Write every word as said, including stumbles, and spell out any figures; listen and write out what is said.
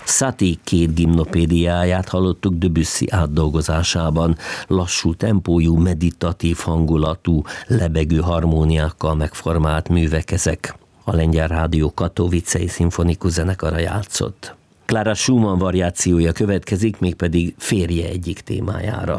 Satie két gimnopédiáját hallottuk Debussy átdolgozásában, lassú tempójú, meditatív hangulatú, lebegő harmóniákkal megformált művek ezek. A Lengyel Rádió Katowicei szimfonikus zenekara játszott. Clara Schumann variációja következik, mégpedig férje egyik témájára.